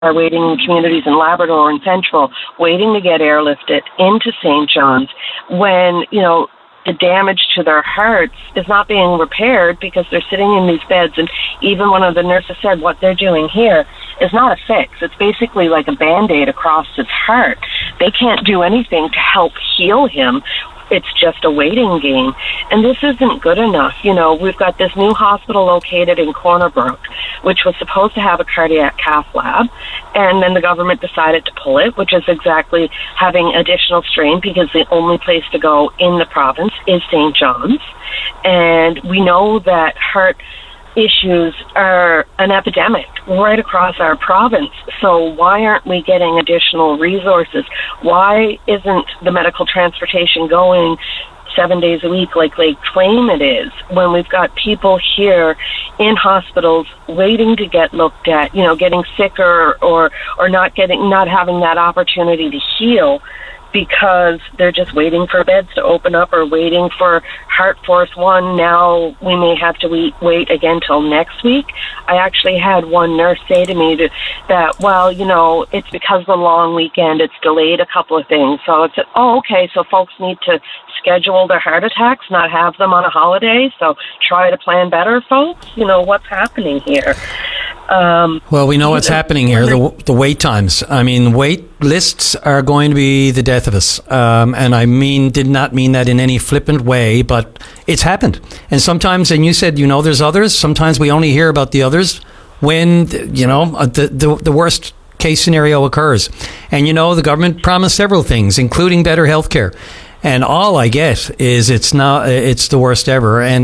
are waiting in communities in Labrador and Central, waiting to get airlifted into St. John's when, the damage to their hearts is not being repaired because they're sitting in these beds. And even one of the nurses said what they're doing here is not a fix. It's basically like a Band-Aid across his heart. They can't do anything to help heal him. It's just a waiting game. And this isn't good enough. We've got this new hospital located in Corner Brook, which was supposed to have a cardiac cath lab, and then the government decided to pull it, which is exactly having additional strain because the only place to go in the province is St. John's. And we know that heart issues are an epidemic right across our province. So why aren't we getting additional resources? Why isn't the medical transportation going 7 days a week like they claim it is, when we've got people here in hospitals waiting to get looked at, getting sicker or not having that opportunity to heal because they're just waiting for beds to open up or waiting for Heart Force 1. Now we may have to wait again till next week. I actually had one nurse say to me that, it's because of the long weekend, it's delayed a couple of things. So I said, okay, so folks need to schedule their heart attacks, not have them on a holiday. So try to plan better, folks. What's happening here? Well, we know what's happening here, the wait times. I mean, wait lists are going to be the death of us. And I did not mean that in any flippant way, but it's happened. And sometimes, and you said, there's others. Sometimes we only hear about the others when, the worst case scenario occurs. And, the government promised several things, including better health care. And all I get is it's the worst ever. And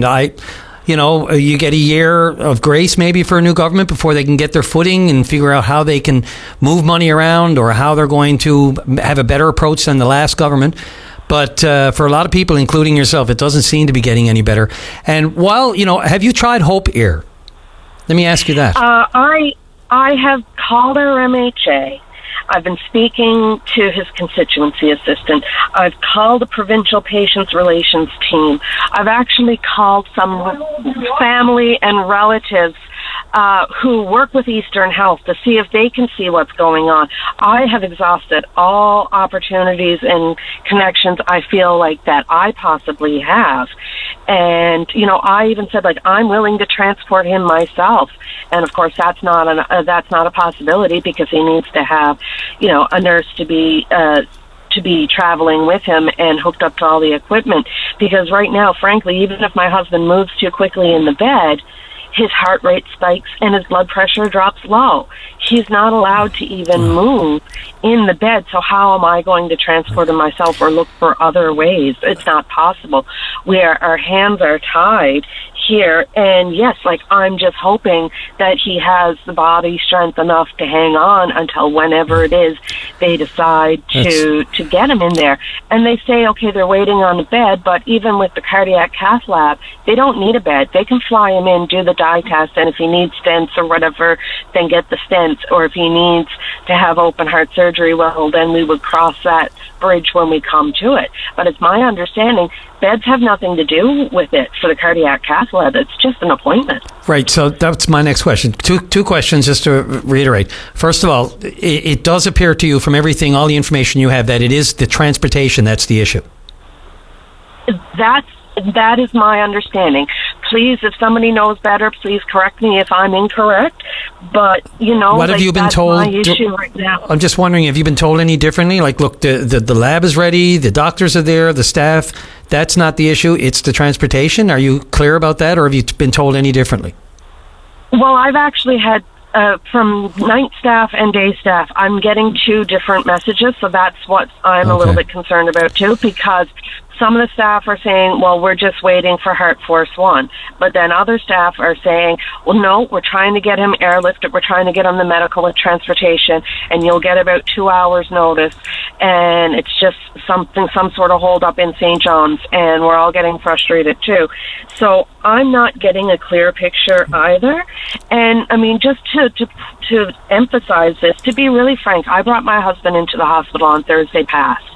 you get a year of grace maybe for a new government before they can get their footing and figure out how they can move money around or how they're going to have a better approach than the last government. But for a lot of people, including yourself, it doesn't seem to be getting any better. And while, have you tried Hope Ear? Let me ask you that. I have called our MHA. I've been speaking to his constituency assistant. I've called the provincial patients relations team. I've actually called some family and relatives who work with Eastern Health to see if they can see what's going on. I have exhausted all opportunities and connections I feel like that I possibly have. And, I even said, I'm willing to transport him myself. And, of course, that's not a possibility because he needs to have, a nurse to be traveling with him and hooked up to all the equipment. Because right now, frankly, even if my husband moves too quickly in the bed, his heart rate spikes and his blood pressure drops low. He's not allowed to even move in the bed. So how am I going to transport him myself or look for other ways? It's not possible. Our hands are tied here. And yes, I'm just hoping that he has the body strength enough to hang on until whenever it is they decide to get him in there. And they say, okay, they're waiting on the bed, but even with the cardiac cath lab, they don't need a bed. They can fly him in, do the dye test, and if he needs stents or whatever, then get the stents. Or if he needs to have open heart surgery, well, then we would cross that bridge when we come to it. But it's my understanding beds have nothing to do with it for the cardiac cath lab. It's just an appointment. Right. So that's my next question. Two questions just to reiterate. First of all, it does appear to you from everything, all the information you have, that it is the transportation that's the issue. That is my understanding. Please, if somebody knows better, please correct me if I'm incorrect. But, what have you been told? My issue right now. I'm just wondering, have you been told any differently? Look, the lab is ready, the doctors are there, the staff. That's not the issue. It's the transportation. Are you clear about that, or have you been told any differently? Well, I've actually had from night staff and day staff, I'm getting two different messages. So that's what I'm a little bit concerned about too, because some of the staff are saying, well, we're just waiting for Heart Force 1. But then other staff are saying, well, no, we're trying to get him airlifted. We're trying to get him the medical transportation, and you'll get about 2 hours notice. And it's just some sort of hold up in St. John's, and we're all getting frustrated too. So I'm not getting a clear picture either. And just to emphasize this, to be really frank, I brought my husband into the hospital on Thursday past.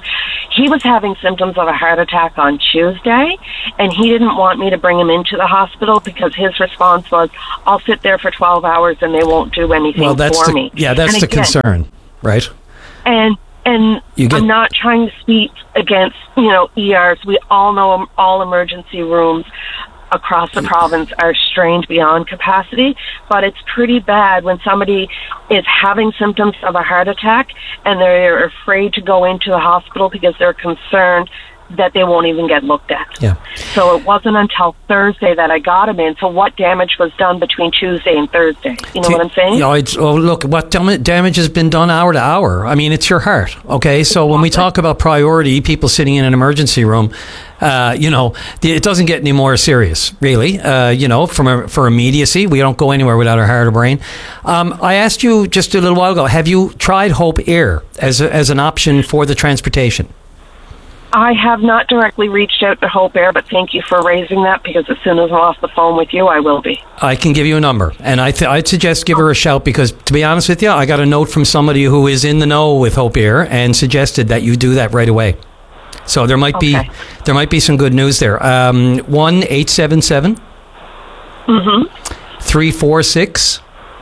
He was having symptoms of a heart attack on Tuesday, and he didn't want me to bring him into the hospital because his response was, I'll sit there for 12 hours and they won't do anything for me. Yeah, that's the concern, right? And I'm not trying to speak against, ERs. We all know all emergency rooms across the province are strained beyond capacity, but it's pretty bad when somebody is having symptoms of a heart attack and they're afraid to go into the hospital because they're concerned that they won't even get looked at. Yeah. So it wasn't until Thursday that I got him in. So what damage was done between Tuesday and Thursday? You know what I'm saying? Look, what damage has been done hour to hour? I mean, it's your heart, okay? So when we talk about priority, people sitting in an emergency room, it doesn't get any more serious, really. For immediacy, we don't go anywhere without our heart or brain. I asked you just a little while ago, have you tried Hope Air as an option for the transportation? I have not directly reached out to Hope Air, but thank you for raising that, because as soon as I'm off the phone with you, I will be. I can give you a number, and I'd suggest give her a shout, because to be honest with you, I got a note from somebody who is in the know with Hope Air and suggested that you do that right away. So there might be some good news there. 1-877 346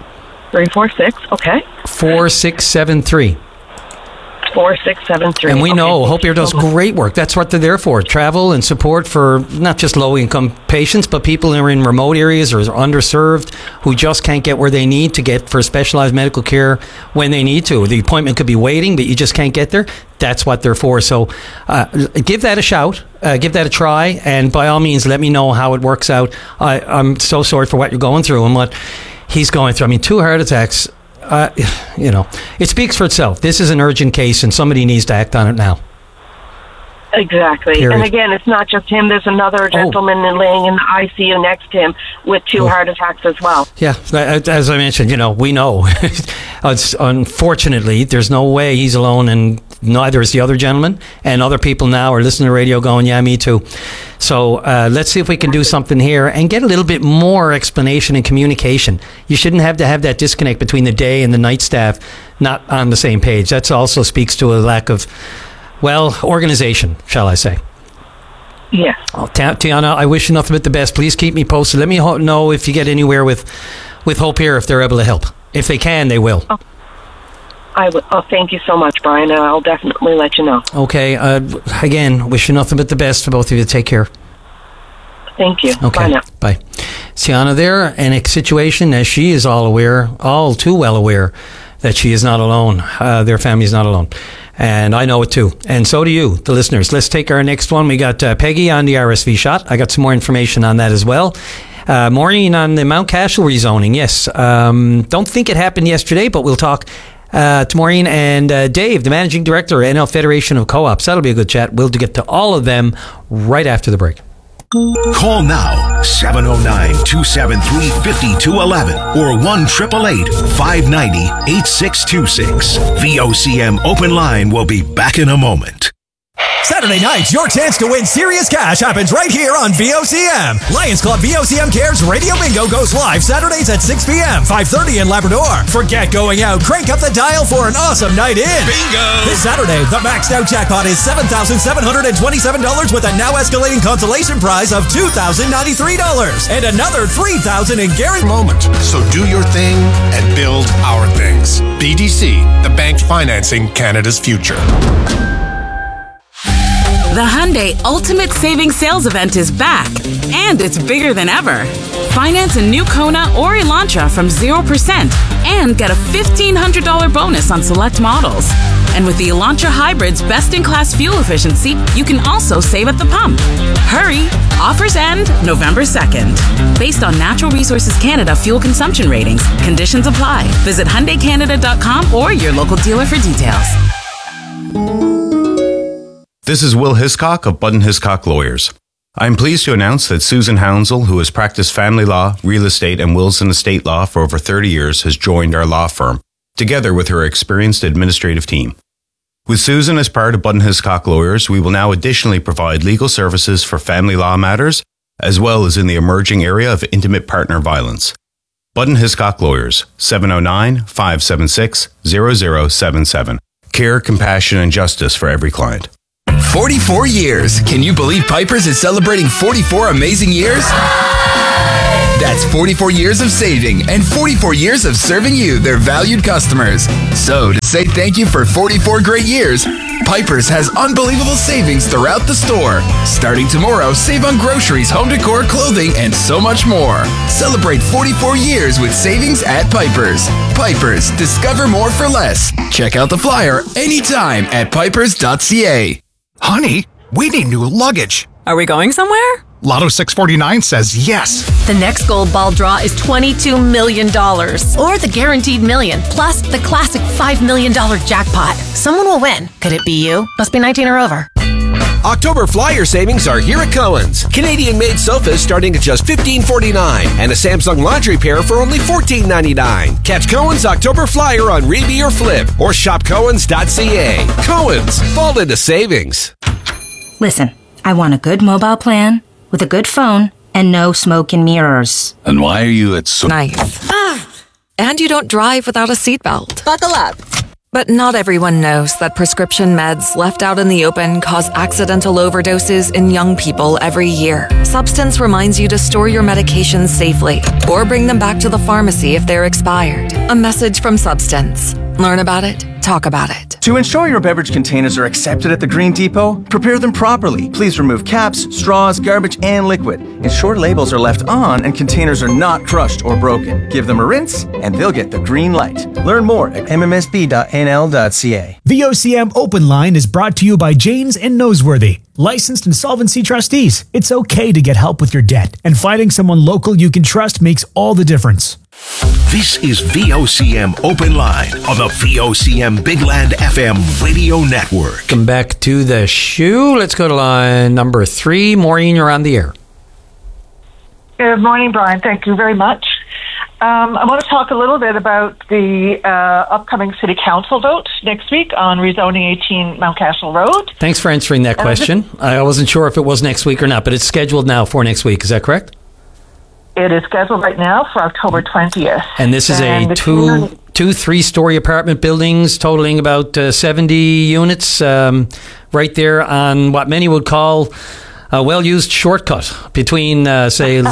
okay 4673. 4673. And we know Hope Air does great work. That's what they're there for. Travel and support for not just low-income patients, but people who are in remote areas or underserved who just can't get where they need to get for specialized medical care when they need to. The appointment could be waiting, but you just can't get there. That's what they're for. So give that a shout. Give that a try. And by all means, let me know how it works out. I'm so sorry for what you're going through and what he's going through. I mean, 2 heart attacks. It speaks for itself. This is an urgent case, and somebody needs to act on it now. Exactly. Period. And again, it's not just him. There's another gentleman laying in the ICU next to him with 2 heart attacks as well. Yeah, as I mentioned, we know. Unfortunately, there's no way he's alone, and neither is the other gentleman. And other people now are listening to the radio going, yeah, me too. So let's see if we can do something here and get a little bit more explanation and communication. You shouldn't have to have that disconnect between the day and the night staff not on the same page. That also speaks to a lack of, organization, shall I say. Yeah. Tiana, I wish you nothing but the best. Please keep me posted. Let me know if you get anywhere with Hope Air, if they're able to help. If they can, they will. Thank you so much, Brian. I'll definitely let you know. Okay. Again, wish you nothing but the best for both of you. Take care. Thank you. Okay. Bye now. Bye. Tiana there, in a situation, as she is all too well aware, that she is not alone. Their family is not alone. And I know it too. And so do you, the listeners. Let's take our next one. We got Peggy on the RSV shot. I got some more information on that as well. Maureen on the Mount Cashel rezoning. Yes. Don't think it happened yesterday, but we'll talk to Maureen and Dave, the managing director of NL Federation of Co-ops. That'll be a good chat. We'll get to all of them right after the break. Call now, 709-273-5211 or 1-888-590-8626. VOCM Open Line will be back in a moment. Saturday night, your chance to win serious cash happens right here on VOCM. Lions Club VOCM Cares Radio Bingo goes live Saturdays at 6 p.m., 5:30 in Labrador. Forget going out. Crank up the dial for an awesome night in. Bingo! This Saturday, the maxed out jackpot is $7,727 with a now escalating consolation prize of $2,093 and another $3,000 in guaranteed moment. So do your thing and build our things. BDC, the bank financing Canada's future. The Hyundai Ultimate Savings Sales Event is back, and it's bigger than ever. Finance a new Kona or Elantra from 0% and get a $1,500 bonus on select models. And with the Elantra Hybrid's best-in-class fuel efficiency, you can also save at the pump. Hurry! Offers end November 2nd. Based on Natural Resources Canada fuel consumption ratings, conditions apply. Visit HyundaiCanada.com or your local dealer for details. This is Will Hiscock of Budden Hiscock Lawyers. I am pleased to announce that Susan Hounsell, who has practiced family law, real estate, and wills and estate law for over 30 years, has joined our law firm, together with her experienced administrative team. With Susan as part of Budden Hiscock Lawyers, we will now additionally provide legal services for family law matters, as well as in the emerging area of intimate partner violence. Budden Hiscock Lawyers, 709-576-0077. Care, compassion, and justice for every client. 44 years. Can you believe Piper's is celebrating 44 amazing years? That's 44 years of saving and 44 years of serving you, their valued customers. So, to say thank you for 44 great years, Piper's has unbelievable savings throughout the store. Starting tomorrow, save on groceries, home decor, clothing, and so much more. Celebrate 44 years with savings at Piper's. Piper's, discover more for less. Check out the flyer anytime at pipers.ca. Honey, we need new luggage. Are we going somewhere? Lotto 649 says yes. The next gold ball draw is $22 million. Or the guaranteed million, plus the classic $5 million jackpot. Someone will win. Could it be you? Must be 19 or over. October flyer savings are here at Cohen's. Canadian-made sofas starting at just $15.49 and a Samsung laundry pair for only $14.99. Catch Cohen's October flyer on Reeby or Flip or shop Cohen's.ca. Cohen's, fall into savings. Listen, I want a good mobile plan with a good phone and no smoke and mirrors. And why are you at so... Nice. And you don't drive without a seatbelt. Buckle up. But not everyone knows that prescription meds left out in the open cause accidental overdoses in young people every year. Substance reminds you to store your medications safely or bring them back to the pharmacy if they're expired. A message from Substance. Learn about it. Talk about it. To ensure your beverage containers are accepted at the Green Depot, prepare them properly. Please remove caps, straws, garbage, and liquid. Ensure labels are left on and containers are not crushed or broken. Give them a rinse, and they'll get the green light. Learn more at mmsb.nl.ca. VOCM Open Line is brought to you by Janes and Noseworthy. Licensed insolvency trustees. It's okay to get help with your debt, and finding someone local you can trust makes all the difference. This is VOCM Open Line on the VOCM Big Land FM radio network. Come back to the shoe. Let's go to line number 3. Maureen, you're on the air. Good morning, Brian. Thank you very much. I want to talk a little bit about the upcoming City Council vote next week on rezoning 18 Mountcashel Road. Thanks for answering that question. I wasn't sure if it was next week or not, but it's scheduled now for next week. Is that correct? It is scheduled right now for October 20th. And this is a two 3-story apartment buildings totaling about 70 units right there on what many would call a well-used shortcut between, say,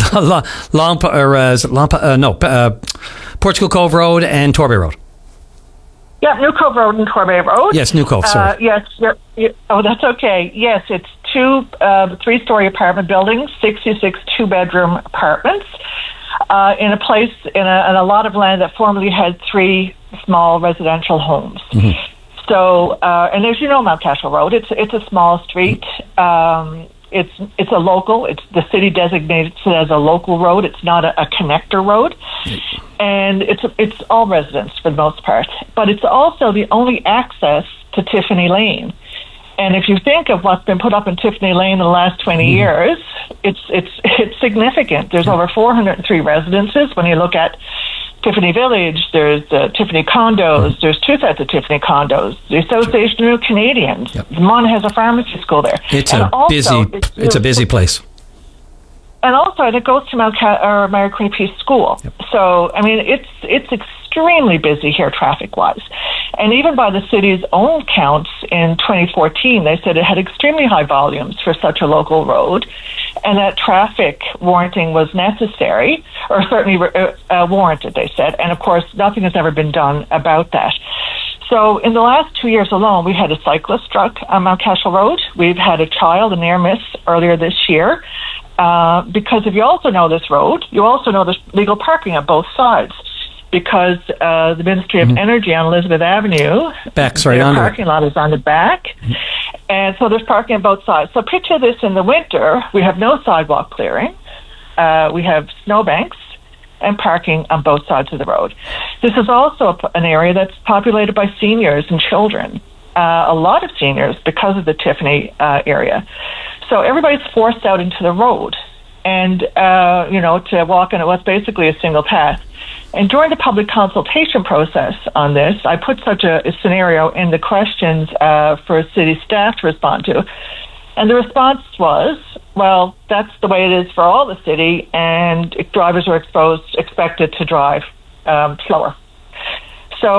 Portugal Cove Road and Torbay Road. Yeah, New Cove Road and Torbay Road. Yes, New Cove, sorry. Yes, oh, that's okay. Yes, it's 2 3-story apartment buildings, 66 2-bedroom apartments, in a place, in a lot of land that formerly had 3 small residential homes. Mm-hmm. So, and as you know, Mountcashel Road, it's a small street. It's a local. It's the city designates it as a local road. It's not a connector road, and it's all residents for the most part. But it's also the only access to Tiffany Lane. And if you think of what's been put up in Tiffany Lane in the last 20 years, it's significant. There's over 403 residences. When you look at Tiffany Village, there's Tiffany condos. There's 2 sets of Tiffany condos. The Association of New Canadians. Mon has a pharmacy school there. It's a busy place. And also, it goes to Mary Queen Peace School. Yep. So, I mean, it's extremely busy here traffic-wise. And even by the city's own counts in 2014, they said it had extremely high volumes for such a local road, and that traffic warranting was necessary, or certainly warranted, they said. And, of course, nothing has ever been done about that. So in the last 2 years alone, we had a cyclist struck on Mountcashel Road. We've had a child, a near miss, earlier this year. Because if you also know this road, you also know there's legal parking on both sides. Because the Ministry of Energy on Elizabeth Avenue, their parking lot is on the back. And so there's parking on both sides. So picture this in the winter. We have no sidewalk clearing. We have snowbanks and parking on both sides of the road. This is also an area that's populated by seniors and children. A lot of seniors because of the Tiffany area. So everybody's forced out into the road and, to walk in what's basically a single path. And during the public consultation process on this, I put such a scenario in the questions for city staff to respond to. And the response was, well, that's the way it is for all the city, and drivers are expected to drive slower. So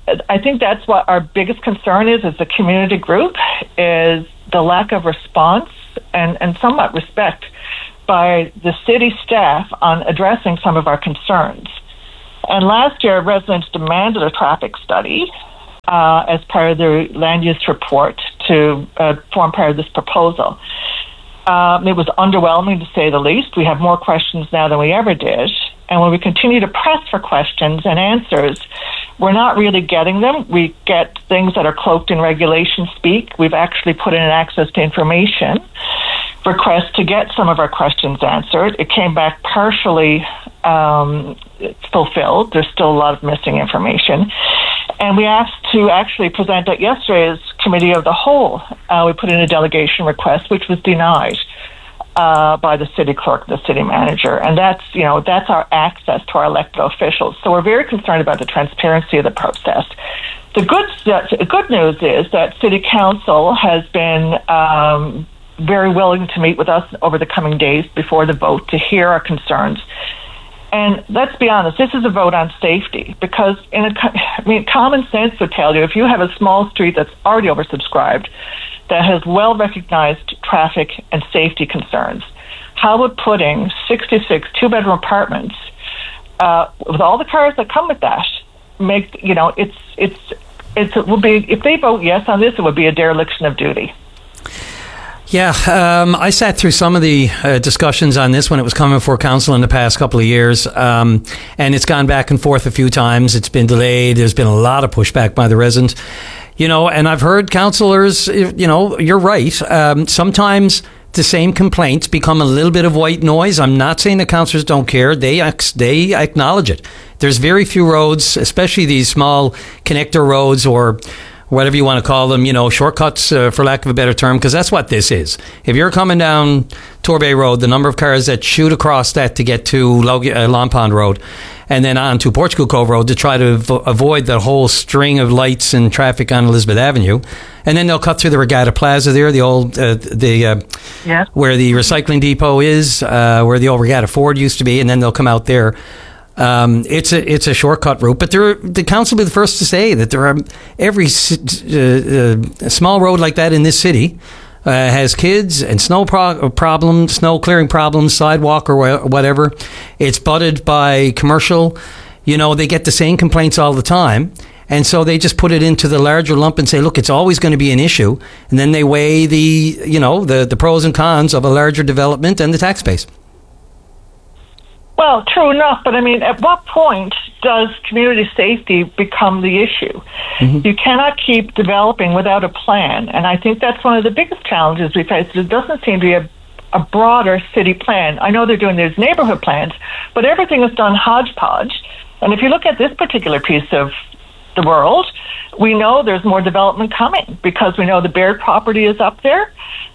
I think that's what our biggest concern is as a community group, is the lack of response and somewhat respect by the city staff on addressing some of our concerns. And last year, residents demanded a traffic study as part of their land use report to form part of this proposal. It was underwhelming, to say the least. We have more questions now than we ever did. And when we continue to press for questions and answers, we're not really getting them. We get things that are cloaked in regulation speak. We've actually put in an access to information request to get some of our questions answered. It came back partially fulfilled. There's still a lot of missing information. And we asked to actually present at yesterday's Committee of the Whole. We put in a delegation request, which was denied by the city clerk, the city manager. And that's our access to our elected officials. So we're very concerned about the transparency of the process. The good news is that City Council has been very willing to meet with us over the coming days before the vote to hear our concerns. And let's be honest, this is a vote on safety, because common sense would tell you if you have a small street that's already oversubscribed, that has well-recognized traffic and safety concerns, how would putting 66 two-bedroom apartments with all the cars that come with that make, it will be, if they vote yes on this, it would be a dereliction of duty. Yeah, I sat through some of the discussions on this when it was coming before council in the past couple of years, and it's gone back and forth a few times. It's been delayed. There's been a lot of pushback by the residents, and I've heard councillors, you're right. Sometimes the same complaints become a little bit of white noise. I'm not saying the councillors don't care. They acknowledge it. There's very few roads, especially these small connector roads or whatever you want to call them, shortcuts, for lack of a better term, because that's what this is. If you're coming down Torbay Road, the number of cars that shoot across that to get to Long Pond Road and then on to Portugal Cove Road to try to avoid the whole string of lights and traffic on Elizabeth Avenue. And then they'll cut through the Regatta Plaza there, the old, where the recycling depot is, where the old Regatta Ford used to be, and then they'll come out there. It's a shortcut route, but the council will be the first to say that there are every small road like that in this city has kids and snow problems, snow clearing problems, sidewalk or whatever. It's butted by commercial. They get the same complaints all the time. And so they just put it into the larger lump and say, look, it's always going to be an issue. And then they weigh the pros and cons of a larger development and the tax base. Well, true enough, but at what point does community safety become the issue? Mm-hmm. You cannot keep developing without a plan, and I think that's one of the biggest challenges we face. There doesn't seem to be a broader city plan. I know they're doing these neighborhood plans, but everything is done hodgepodge. And if you look at this particular piece of the world, we know there's more development coming because we know the Baird property is up there.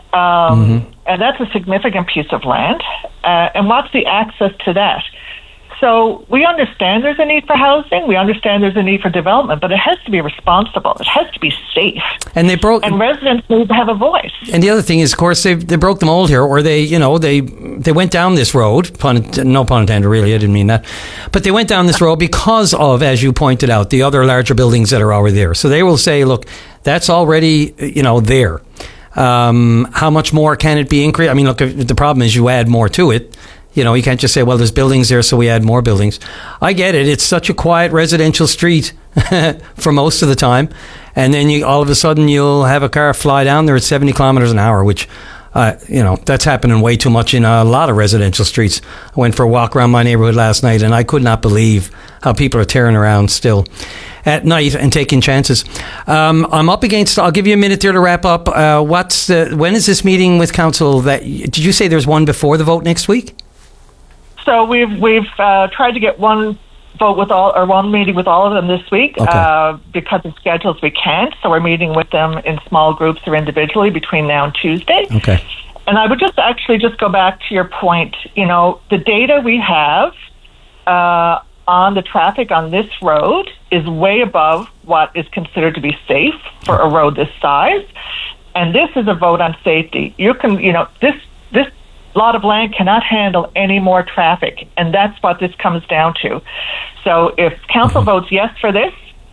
And that's a significant piece of land. And what's the access to that? So we understand there's a need for housing. We understand there's a need for development, but it has to be responsible. It has to be safe. And residents need to have a voice. And the other thing is, of course, they broke the mold here, or they went down this road. No pun intended, really. I didn't mean that. But they went down this road because of, as you pointed out, the other larger buildings that are already there. So they will say, look, that's already, there. How much more can it be increased? Look, the problem is you add more to it. You can't just say, well, there's buildings there, so we add more buildings. I get it. It's such a quiet residential street for most of the time. And then all of a sudden you'll have a car fly down there at 70 kilometers an hour, which, that's happening way too much in a lot of residential streets. I went for a walk around my neighborhood last night, and I could not believe how people are tearing around still at night and taking chances. I'm up against, I'll give you a minute there to wrap up. When is this meeting with council? Did you say there's one before the vote next week? So we've tried to get one meeting with all of them this week. Okay. Because of schedules we can't. So we're meeting with them in small groups or individually between now and Tuesday. Okay. And I would just go back to your point. The data we have on the traffic on this road is way above what is considered to be safe for a road this size. And this is a vote on safety. This lot of land cannot handle any more traffic, and that's what this comes down to. So if council votes yes for this,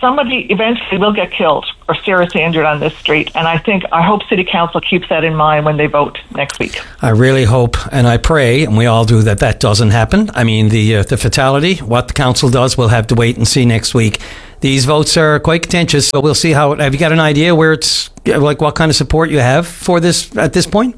somebody eventually will get killed or seriously injured on this street. And I hope City Council keeps that in mind when they vote next week. I really hope and I pray, and we all do, that doesn't happen. I mean, the fatality, what the council does, we'll have to wait and see next week. These votes are quite contentious, so we'll see how. Have you got an idea where it's, like, what kind of support you have for this at this point?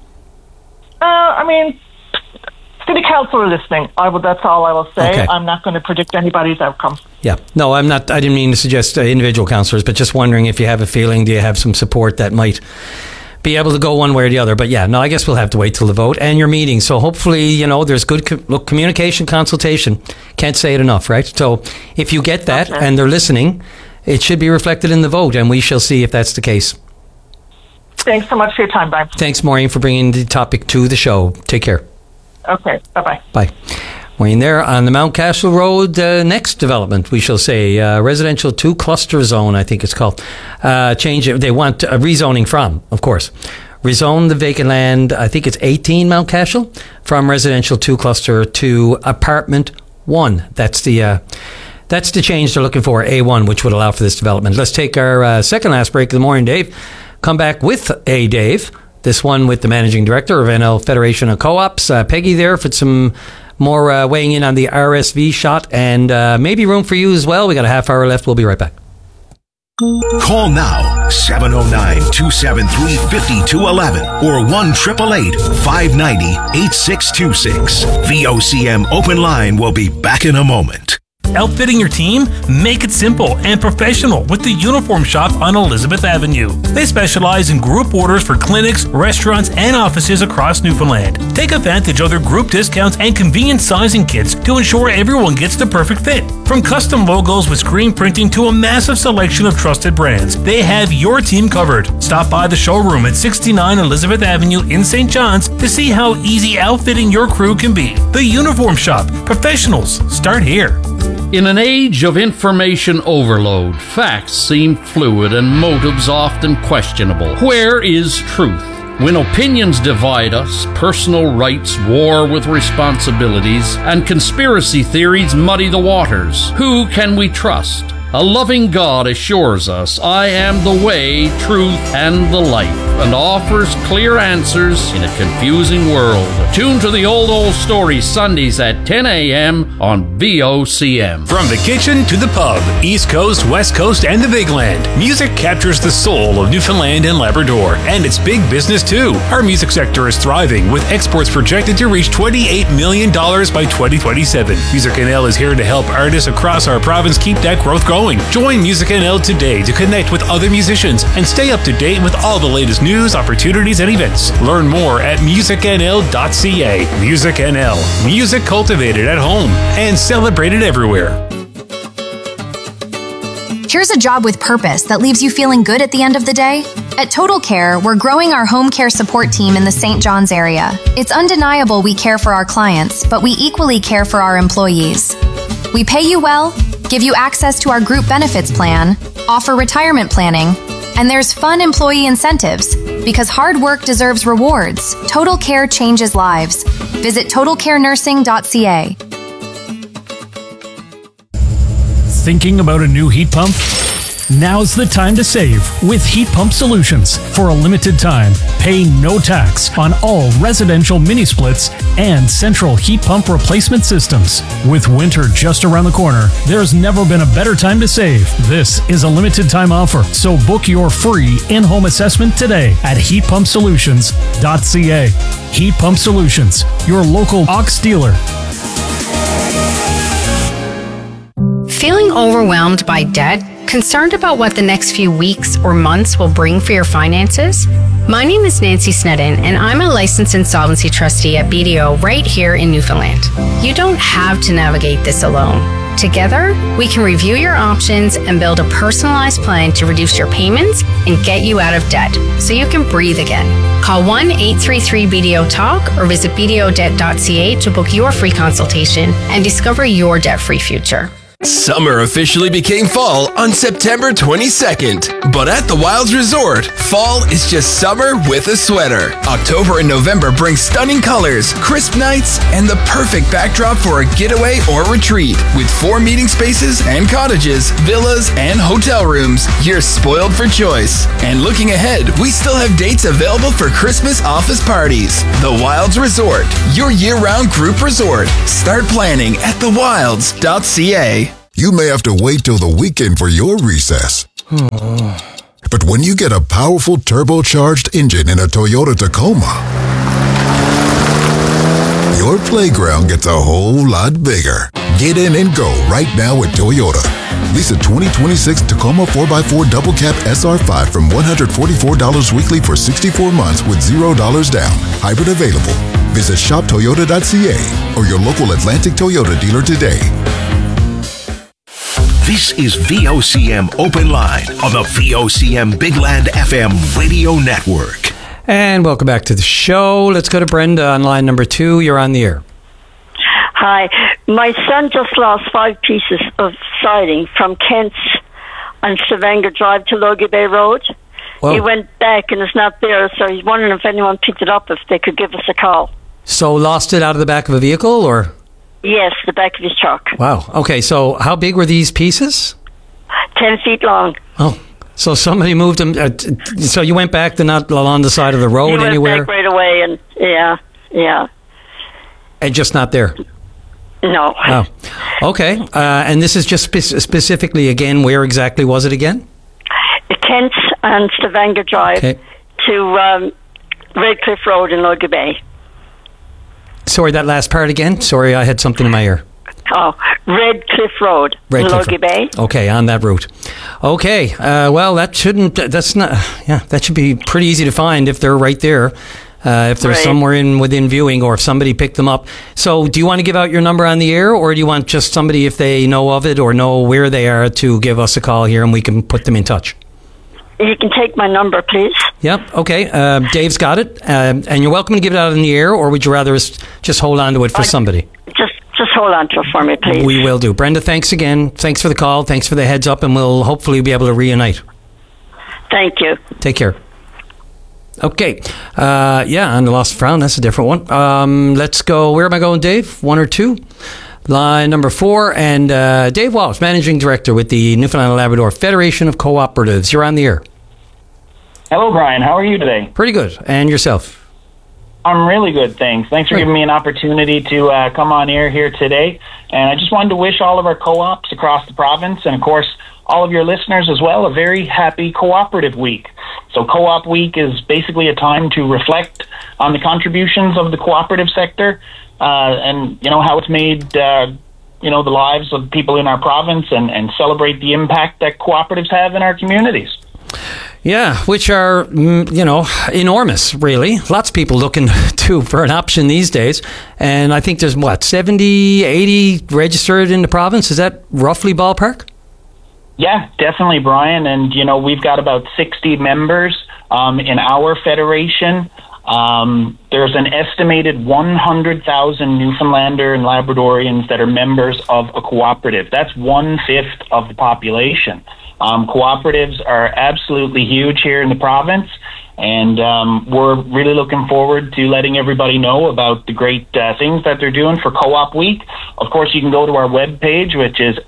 I mean, City Council are listening. That's all I will say. Okay. I'm not going to predict anybody's outcome. Yeah. No, I'm not. I didn't mean to suggest individual councillors, but just wondering if you have a feeling, do you have some support that might be able to go one way or the other? But yeah, no, I guess we'll have to wait till the vote and your meeting. So hopefully, there's good communication, consultation. Can't say it enough, right? So if you get that and they're listening, it should be reflected in the vote, and we shall see if that's the case. Thanks so much for your time, Brian. Thanks, Maureen, for bringing the topic to the show. Take care. Okay, bye-bye. Bye. Wayne there on the Mountcashel Road, next development, we shall say, residential 2 cluster zone, I think it's called. Change it. They want rezoning from, of course. Rezone the vacant land, I think it's 18 Mountcashel, from residential 2 cluster to apartment 1. That's the change they're looking for, A1, which would allow for this development. Let's take our second last break of the morning, Dave. Come back with Dave. This one with the Managing Director of NL Federation of Co-ops, Peggy there, for some more weighing in on the RSV shot, and maybe room for you as well. We got a half hour left. We'll be right back. Call now, 709-273-5211 or 1-888-590-8626. VOCM Open Line will be back in a moment. Outfitting your team? Make it simple and professional with the Uniform Shop on Elizabeth Avenue. They specialize in group orders for clinics, restaurants, and offices across Newfoundland. Take advantage of their group discounts and convenient sizing kits to ensure everyone gets the perfect fit. From custom logos with screen printing to a massive selection of trusted brands, they have your team covered. Stop by the showroom at 69 Elizabeth Avenue in St. John's to see how easy outfitting your crew can be. The Uniform Shop. Professionals start here. In an age of information overload, facts seem fluid and motives often questionable. Where is truth? When opinions divide us, personal rights war with responsibilities, and conspiracy theories muddy the waters, who can we trust? A loving God assures us, I am the way, truth, and the life, and offers clear answers in a confusing world. Tune to the Old Story Sundays at 10 a.m. on VOCM. From the kitchen to the pub, East Coast, West Coast, and the Big Land, music captures the soul of Newfoundland and Labrador, and it's big business too. Our music sector is thriving, with exports projected to reach $28 million by 2027. Music NL is here to help artists across our province keep that growth going. Join Music NL today to connect with other musicians and stay up to date with all the latest news, opportunities, and events. Learn more at musicnl.ca. Music NL. Music cultivated at home and celebrated everywhere. Here's a job with purpose that leaves you feeling good at the end of the day. At Total Care, we're growing our home care support team in the St. John's area. It's undeniable we care for our clients, but we equally care for our employees. We pay you well, give you access to our group benefits plan, offer retirement planning, and there's fun employee incentives. Because hard work deserves rewards. Total Care changes lives. Visit totalcarenursing.ca. Thinking about a new heat pump? Now's the time to save with Heat Pump Solutions. For a limited time, pay no tax on all residential mini splits and central heat pump replacement systems. With winter just around the corner, there's never been a better time to save. This is a limited time offer, so book your free in-home assessment today at heatpumpsolutions.ca. Heat Pump Solutions, your local Ox dealer. Feeling overwhelmed by debt? Concerned about what the next few weeks or months will bring for your finances? My name is Nancy Snedden, and I'm a licensed insolvency trustee at BDO right here in Newfoundland. You don't have to navigate this alone. Together, we can review your options and build a personalized plan to reduce your payments and get you out of debt so you can breathe again. Call 1-833-BDO-TALK or visit bdodebt.ca to book your free consultation and discover your debt-free future. Summer officially became fall on September 22nd. But at the Wilds Resort, fall is just summer with a sweater. October and November bring stunning colors, crisp nights, and the perfect backdrop for a getaway or retreat. With 4 meeting spaces and cottages, villas, and hotel rooms, you're spoiled for choice. And looking ahead, we still have dates available for Christmas office parties. The Wilds Resort, your year-round group resort. Start planning at thewilds.ca. You may have to wait till the weekend for your recess. But when you get a powerful turbocharged engine in a Toyota Tacoma, your playground gets a whole lot bigger. Get in and go right now at Toyota. Lease a 2026 Tacoma 4x4 Double Cab SR5 from $144 weekly for 64 months with $0 down. Hybrid available. Visit shoptoyota.ca or your local Atlantic Toyota dealer today. This is VOCM Open Line on the VOCM Big Land FM radio network. And welcome back to the show. Let's go to Brenda on line number 2. You're on the air. Hi. My son just lost 5 pieces of siding from Kent's on Stavanger Drive to Logie Bay Road. Whoa. He went back and it's not there, so he's wondering if anyone picked it up, if they could give us a call. So lost it out of the back of a vehicle, or? Yes, the back of his truck. Wow. Okay, so how big were these pieces? 10 feet long. Oh, so somebody moved them. So you went back, they're not along the side of the road anywhere? He went back right away, and yeah. And just not there? No. Oh, okay. And this is just specifically, again, where exactly was it again? Kent's and Stavanger Drive to Redcliffe Road in Logie Bay. Sorry, that last part again? Sorry, I had something in my ear. Oh, Redcliffe Road in Logie Bay. Okay, on that route. Okay, well, that should be pretty easy to find if they're right there. If they're somewhere within viewing, or if somebody picked them up. So do you want to give out your number on the air, or do you want just somebody, if they know of it or know where they are, to give us a call here and we can put them in touch? You can take my number, please. Yep, okay. Dave's got it. And you're welcome to give it out in the air, or would you rather just hold on to it for somebody? Just hold on to it for me, please. We will do. Brenda, thanks again. Thanks for the call. Thanks for the heads up, and we'll hopefully be able to reunite. Thank you. Take care. Okay. On the Lost Frown, that's a different one. Let's go. Where am I going, Dave? 1 or 2? Line number 4. And Dave Walsh, Managing Director with the Newfoundland and Labrador Federation of Cooperatives. You're on the air. Hello, Brian. How are you today? Pretty good. And yourself? I'm really good, thanks. Thanks for giving me an opportunity to come on air here today. And I just wanted to wish all of our co-ops across the province, and of course, all of your listeners as well, a very happy Cooperative Week. So Co-op Week is basically a time to reflect on the contributions of the cooperative sector and, how it's made, the lives of people in our province, and celebrate the impact that cooperatives have in our communities. Yeah, which are, enormous, really. Lots of people looking for an option these days. And I think there's, 70, 80 registered in the province? Is that roughly ballpark? Yeah, definitely, Brian. And, we've got about 60 members in our federation. There's an estimated 100,000 Newfoundlander and Labradorians that are members of a cooperative. That's 1/5 of the population. Cooperatives are absolutely huge here in the province, and we're really looking forward to letting everybody know about the great things that they're doing for Co-op Week. Of course, you can go to our webpage, which is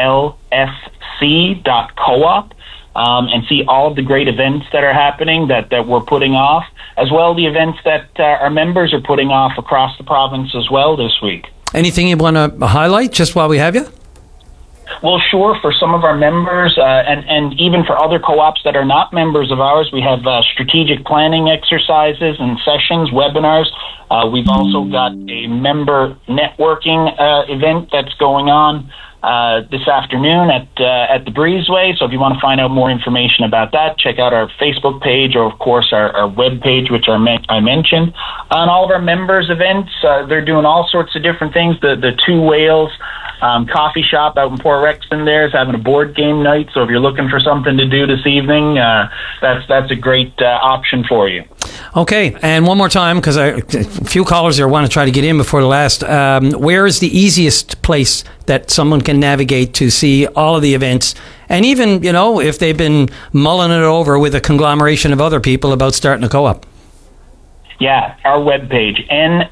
nlfc.coop, and see all of the great events that are happening that we're putting off, as well the events that our members are putting off across the province as well this week. Anything you want to highlight just while we have you? Well, sure. For some of our members, and even for other co-ops that are not members of ours, we have strategic planning exercises and sessions, webinars. We've also got a member networking event that's going on this afternoon at the Breezeway. So if you want to find out more information about that, check out our Facebook page, or of course our web page, which I mentioned. On all of our members events, they're doing all sorts of different things. The Two Whales coffee shop out in Port Rexton there is having a board game night. So if you're looking for something to do this evening, that's a great option for you. Okay, and one more time, because a few callers here want to try to get in before the last. Where is the easiest place that someone can navigate to see all of the events? And even, if they've been mulling it over with a conglomeration of other people about starting a co-op. Yeah, our webpage,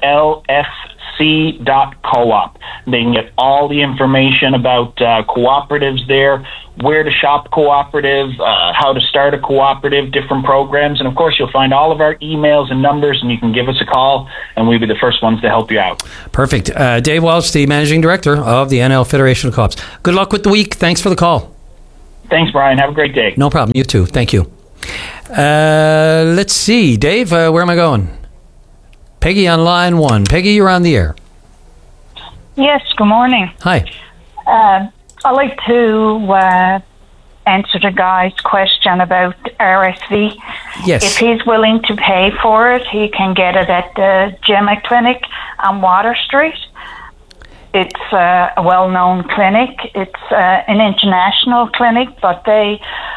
nlfc.coop. They can get all the information about cooperatives there, where to shop cooperative, how to start a cooperative, different programs. And, of course, you'll find all of our emails and numbers, and you can give us a call, and we'll be the first ones to help you out. Perfect. Dave Walsh, the Managing Director of the NL Federation of Co-ops. Good luck with the week. Thanks for the call. Thanks, Brian. Have a great day. No problem. You too. Thank you. Let's see. Dave, where am I going? Peggy on line 1. Peggy, you're on the air. Yes, good morning. Hi. I'd like to answer the guy's question about RSV. Yes. If he's willing to pay for it, he can get it at the Gemma Clinic on Water Street. It's a well-known clinic. It's an international clinic, but they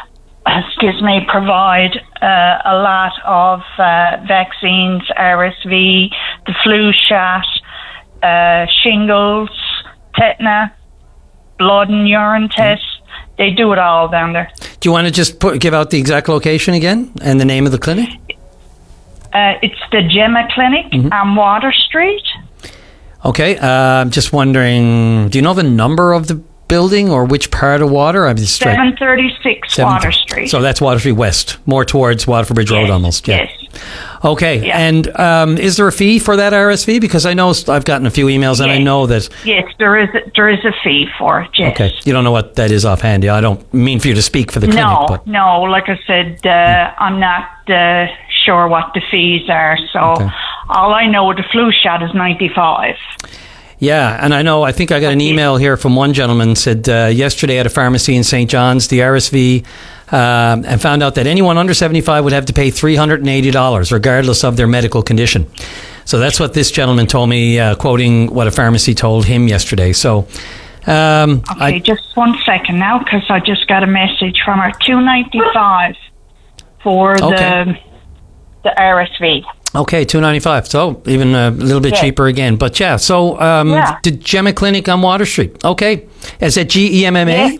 provide a lot of vaccines, RSV, the flu shot, shingles, tetanus, blood and urine tests. They do it all down there. Do you want to just give out the exact location again and the name of the clinic? It's the Gemma Clinic on Water Street. Okay. Just wondering, do you know the number of the building or which part of Water? 736 Water Street. So that's Water Street West, more towards Waterford Bridge Road almost. Yeah. Yes. Okay. Yeah. And is there a fee for that RSV? Because I know I've gotten a few emails and I know that... Yes, there is a fee for it, yes. Okay. You don't know what that is offhand. Yeah, I don't mean for you to speak for the clinic. No. Like I said, I'm not sure what the fees are. So all I know, the flu shot is $95. Yeah, and I think I got an email here from one gentleman said yesterday at a pharmacy in St. John's, the RSV, and found out that anyone under 75 would have to pay $380 regardless of their medical condition. So that's what this gentleman told me, quoting what a pharmacy told him yesterday. So, just 1 second now, because I just got a message from her. $295 for the RSV. Okay, $295. So even a little bit cheaper again. But so the Gemma Clinic on Water Street. Okay. Is it GEMMA? Yeah.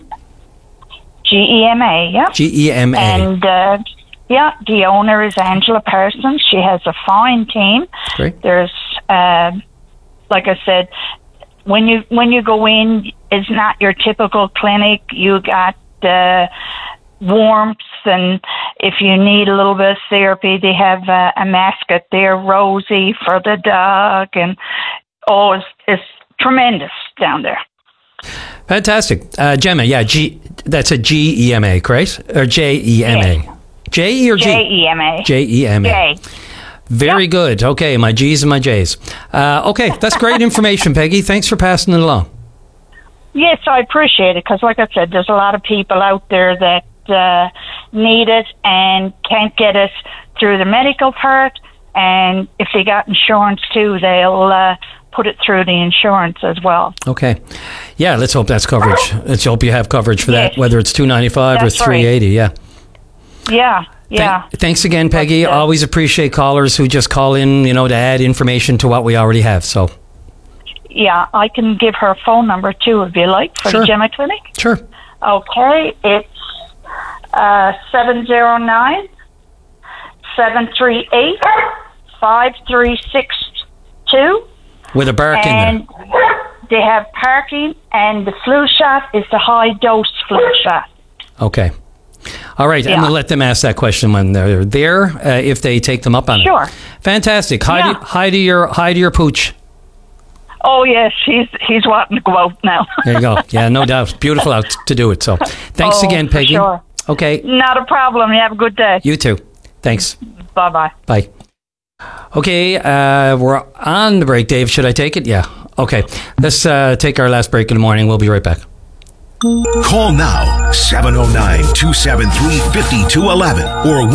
GEMA, yeah. GEMA. And the owner is Angela Parsons. She has a fine team. Great. There's, like I said, when you go in, it's not your typical clinic. You got warmth, and if you need a little bit of therapy, they have a mascot there, Rosie, for the dog, and it's tremendous down there. Fantastic. Gemma, that's a GEMA, correct? Or JEMA? Yes. J or G? JEMA. JEMA. J. Very good. Okay, my G's and my J's. Okay, that's great information, Peggy. Thanks for passing it along. Yes, I appreciate it, because like I said, there's a lot of people out there that need it and can't get it through the medical part, and if they got insurance too, they'll put it through the insurance as well. Okay. Yeah, let's hope that's coverage. Let's hope you have coverage for that, whether it's $295 or $380. Right. Yeah. Thanks again, Peggy. Always appreciate callers who just call in, to add information to what we already have. So. Yeah, I can give her a phone number too, if you like, for the Gemma Clinic. Sure. Okay, it's 709-738-5362. With a bark in there. And they have parking, and the flu shot is the high-dose flu shot. Okay. All right, and we'll let them ask that question when they're there, if they take them up on it. Sure. Fantastic. Hi to your pooch. Oh, yes, he's wanting to go out now. There you go. Yeah, no doubt. Beautiful out to do it. So thanks again, Peggy. Sure. Okay. Not a problem. You have a good day. You too. Thanks. Bye-bye. Bye. Okay, we're on the break, Dave. Should I take it? Yeah. Okay. Let's take our last break in the morning. We'll be right back. Call now, 709-273-5211 or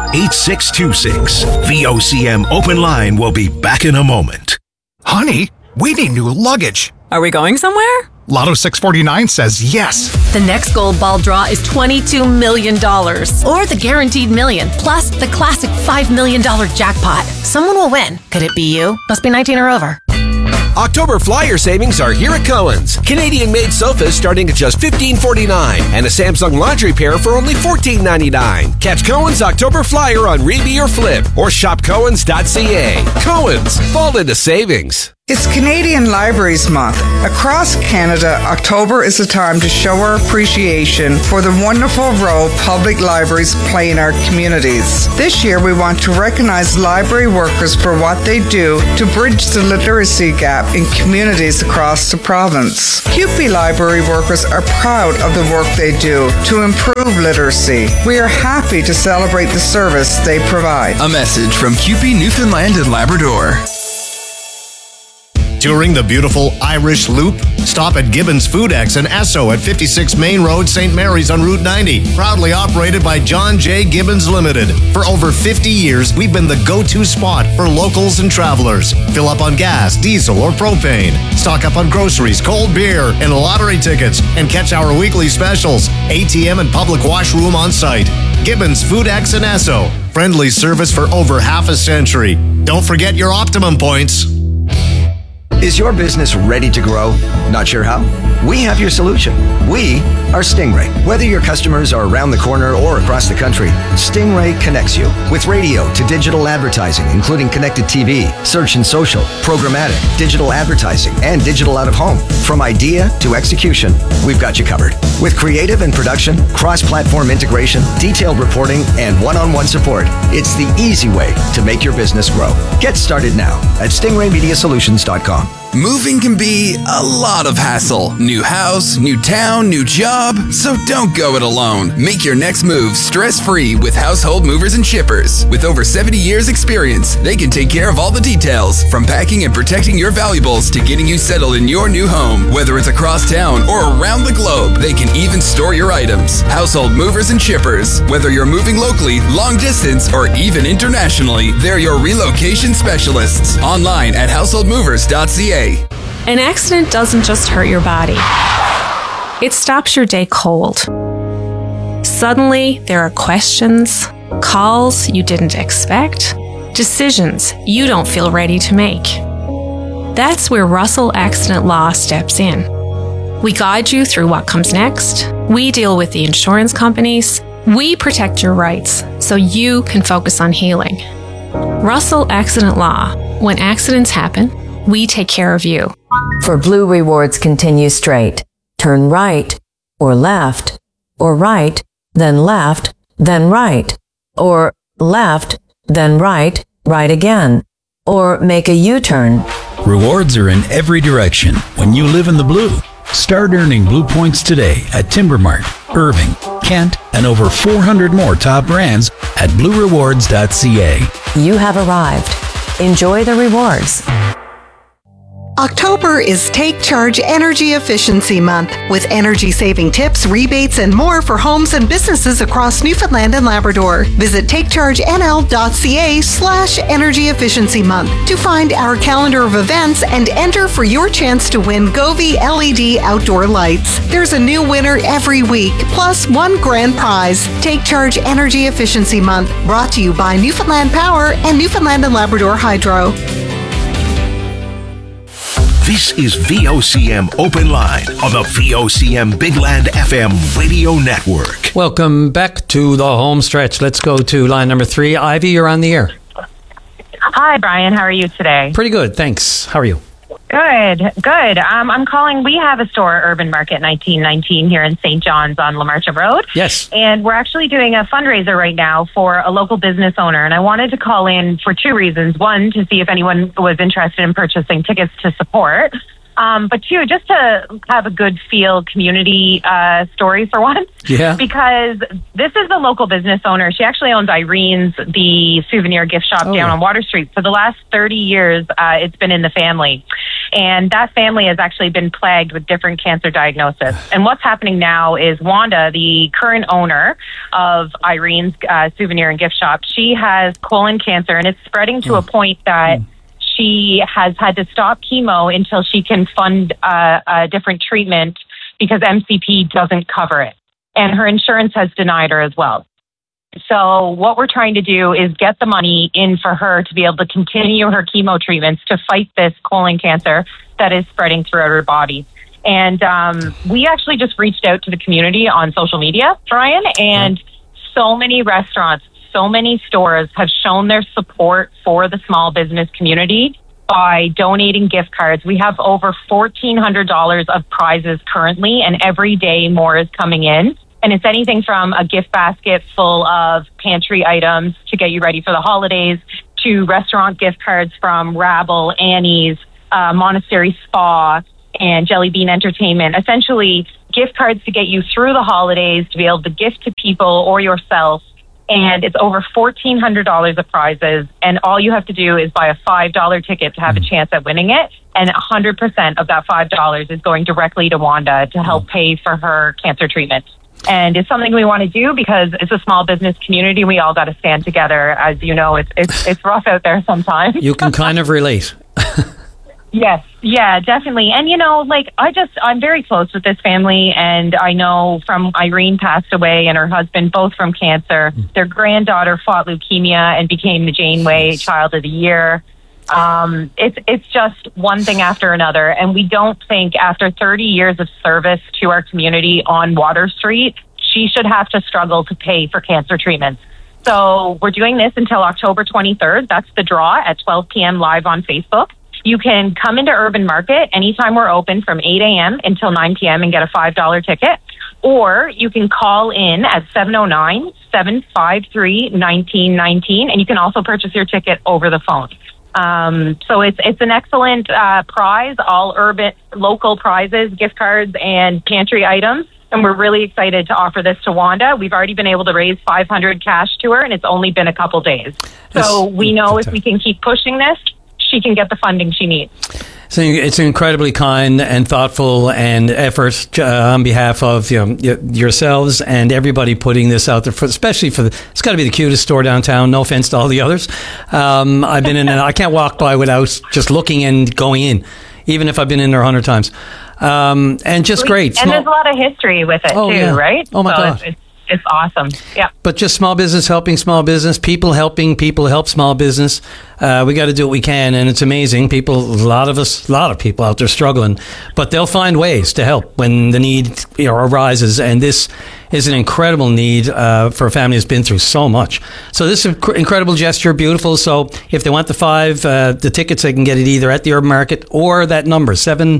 1-888-590-8626. VOCM Open Line will be back in a moment. Honey, we need new luggage. Are we going somewhere? Lotto 649 says yes. The next gold ball draw is $22 million. Or the guaranteed million, plus the classic $5 million jackpot. Someone will win. Could it be you? Must be 19 or over. October flyer savings are here at Cohen's. Canadian-made sofas starting at just $15.49 and a Samsung laundry pair for only $14.99. Catch Cohen's October flyer on Reeby or Flip or shop Cohen's.ca. Cohen's, fall into savings. It's Canadian Libraries Month. Across Canada, October is a time to show our appreciation for the wonderful role public libraries play in our communities. This year, we want to recognize library workers for what they do to bridge the literacy gap in communities across the province. CUPE library workers are proud of the work they do to improve literacy. We are happy to celebrate the service they provide. A message from CUPE Newfoundland and Labrador. Touring the beautiful Irish Loop? Stop at Gibbons Food X and Esso at 56 Main Road, St. Mary's on Route 90. Proudly operated by John J. Gibbons Limited. For over 50 years, we've been the go-to spot for locals and travelers. Fill up on gas, diesel, or propane. Stock up on groceries, cold beer, and lottery tickets. And catch our weekly specials. ATM and public washroom on site. Gibbons Food X and Esso. Friendly service for over half a century. Don't forget your Optimum points. Is your business ready to grow? Not sure how? We have your solution. We are Stingray. Whether your customers are around the corner or across the country, Stingray connects you with radio to digital advertising, including connected TV, search and social, programmatic, digital advertising, and digital out of home. From idea to execution, we've got you covered. With creative and production, cross-platform integration, detailed reporting, and one-on-one support, it's the easy way to make your business grow. Get started now at stingraymediasolutions.com. Moving can be a lot of hassle. New house, new town, new job. So don't go it alone. Make your next move stress-free with Household Movers and Shippers. With over 70 years experience, they can take care of all the details, from packing and protecting your valuables to getting you settled in your new home. Whether it's across town or around the globe, they can even store your items. Household Movers and Shippers. Whether you're moving locally, long distance, or even internationally, they're your relocation specialists. Online at householdmovers.ca. An accident doesn't just hurt your body. It stops your day cold. Suddenly, there are questions, calls you didn't expect, decisions you don't feel ready to make. That's where Russell Accident Law steps in. We guide you through what comes next. We deal with the insurance companies. We protect your rights so you can focus on healing. Russell Accident Law. When accidents happen, we take care of you. For Blue Rewards, continue straight. Turn right, or left, or right, then left, then right, or left, then right, right again, or make a U-turn. Rewards are in every direction when you live in the blue. Start earning Blue Points today at Timbermart, Irving, Kent, and over 400 more top brands at bluerewards.ca. You have arrived. Enjoy the rewards. October is Take Charge Energy Efficiency Month, with energy-saving tips, rebates, and more for homes and businesses across Newfoundland and Labrador. Visit takechargenl.ca/energy efficiency month to find our calendar of events and enter for your chance to win Govee LED outdoor lights. There's a new winner every week, plus one grand prize. Take Charge Energy Efficiency Month, brought to you by Newfoundland Power and Newfoundland and Labrador Hydro. This is VOCM Open Line on the VOCM Big Land FM radio network. Welcome back to the home stretch. Let's go to line number 3. Ivy, you're on the air. Hi, Brian. How are you today? Pretty good, thanks. How are you? Good. I'm calling. We have a store, Urban Market 1919, here in St. John's on LaMarcha Road. Yes. And we're actually doing a fundraiser right now for a local business owner. And I wanted to call in for two reasons. One, to see if anyone was interested in purchasing tickets to support. But two, just to have a good feel community story for once. Yeah. Because this is the local business owner. She actually owns Irene's, the souvenir gift shop down on Water Street. For the last 30 years, it's been in the family. And that family has actually been plagued with different cancer diagnoses. And what's happening now is Wanda, the current owner of Irene's souvenir and gift shop, she has colon cancer, and it's spreading to a point that she has had to stop chemo until she can fund a different treatment because MCP doesn't cover it. And her insurance has denied her as well. So what we're trying to do is get the money in for her to be able to continue her chemo treatments to fight this colon cancer that is spreading throughout her body. And we actually just reached out to the community on social media, Brian, and so many restaurants, so many stores have shown their support for the small business community by donating gift cards. We have over $1,400 of prizes currently, and every day more is coming in. And it's anything from a gift basket full of pantry items to get you ready for the holidays to restaurant gift cards from Rabble, Annie's, Monastery Spa, and Jelly Bean Entertainment. Essentially, gift cards to get you through the holidays, to be able to gift to people or yourself. And it's over $1,400 of prizes. And all you have to do is buy a $5 ticket to have a chance at winning it. And 100% of that $5 is going directly to Wanda to help pay for her cancer treatment. And it's something we want to do because it's a small business community. We all got to stand together. As you know, it's rough out there sometimes. You can kind of relate. Yes, yeah, definitely. And you know, like I'm very close with this family, and I know from Irene passed away and her husband, both from cancer. Their granddaughter fought leukemia and became the Janeway Child of the Year. It's just one thing after another, and we don't think after 30 years of service to our community on Water Street, she should have to struggle to pay for cancer treatments. So we're doing this until October 23rd. That's the draw at 12 p.m. live on Facebook. You can come into Urban Market anytime we're open from 8 a.m. until 9 p.m. and get a $5 ticket. Or you can call in at 709-753-1919, and you can also purchase your ticket over the phone. So it's an excellent prize, all urban local prizes, gift cards, and pantry items. And we're really excited to offer this to Wanda. We've already been able to raise $500 cash to her, and it's only been a couple days. So we know if we can keep pushing this, she can get the funding she needs. So it's incredibly kind and thoughtful and effort on behalf of yourselves and everybody putting this out there, especially for it's got to be the cutest store downtown. No offense to all the others. I've been in it. I can't walk by without just looking and going in, even if I've been in there 100 times. And just great. And there's a lot of history with it too, right? Oh my God. It's awesome. Yeah. But just small business helping small business, people helping people help small business. We got to do what we can, and it's amazing. A lot of people out there struggling, but they'll find ways to help when the need arises. And this is an incredible need for a family that's been through so much. So this is an incredible gesture, beautiful. So if they want the tickets, they can get it either at the Urban Market or that number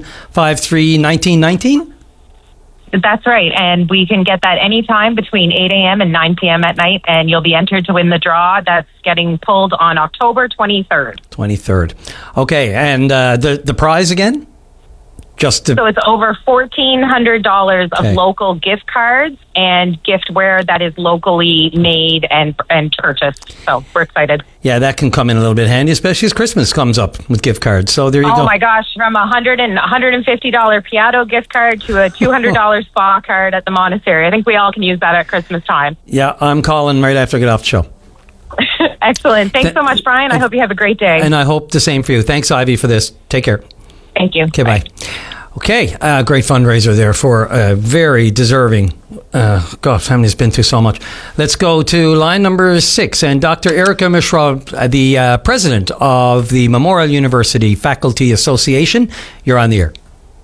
753-1919. That's right. And we can get that anytime between 8 a.m. and 9 p.m. at night, and you'll be entered to win the draw that's getting pulled on October 23rd. 23rd. Okay. And the prize again? So it's over $1,400 of local gift cards and giftware that is locally made and purchased. So we're excited. Yeah, that can come in a little bit handy, especially as Christmas comes up with gift cards. So there you go. Oh my gosh, from a $150 Piatto gift card to a $200 spa card at the Monastery. I think we all can use that at Christmas time. Yeah, I'm calling right after I get off the show. Excellent. Thanks so much, Brian. I hope you have a great day. And I hope the same for you. Thanks, Ivy, for this. Take care. Thank you. Okay, bye. Okay, great fundraiser there for a very deserving, family's been through so much. Let's go to line number 6, and Dr. Erica Michaud, the president of the Memorial University Faculty Association. You're on the air.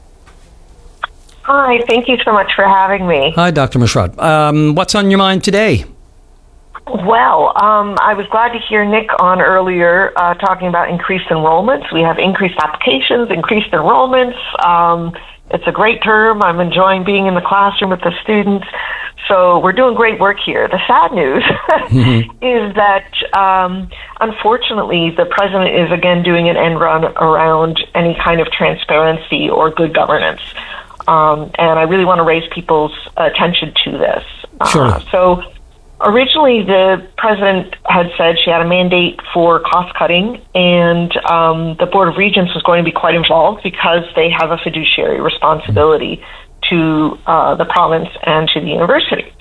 Hi, thank you so much for having me. Hi, Dr. Michaud. What's on your mind today? Well, I was glad to hear Nick on earlier talking about increased enrollments. We have increased applications, increased enrollments. It's a great term. I'm enjoying being in the classroom with the students. So we're doing great work here. The sad news is that, unfortunately, the president is again doing an end run around any kind of transparency or good governance. And I really want to raise people's attention to this. Sure. So originally, the president had said she had a mandate for cost cutting, and the Board of Regents was going to be quite involved because they have a fiduciary responsibility to the province and to the university.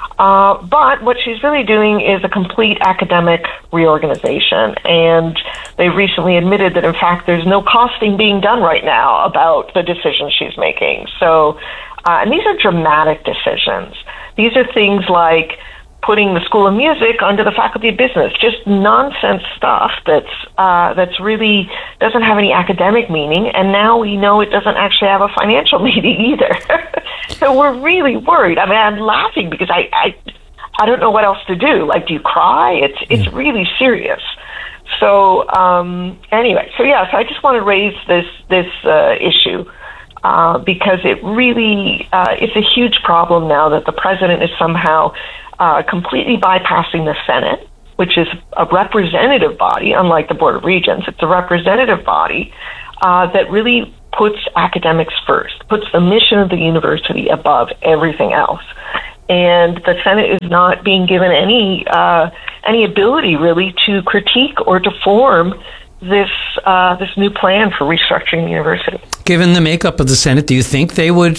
But what she's really doing is a complete academic reorganization, and they recently admitted that, in fact, there's no costing being done right now about the decisions she's making. So, and these are dramatic decisions. These are things like putting the School of Music under the Faculty of Business, just nonsense stuff that's really doesn't have any academic meaning, and now we know it doesn't actually have a financial meaning either. So we're really worried. I mean, I'm laughing because I don't know what else to do. Like, do you cry? It's really serious. So anyway, so I just want to raise this issue because it really it's a huge problem now that the president is somehow completely bypassing the Senate, which is a representative body, unlike the Board of Regents. It's a representative body that really puts academics first, puts the mission of the university above everything else. And the Senate is not being given any ability really to critique or to form this new plan for restructuring the university. Given the makeup of the Senate, do you think they would,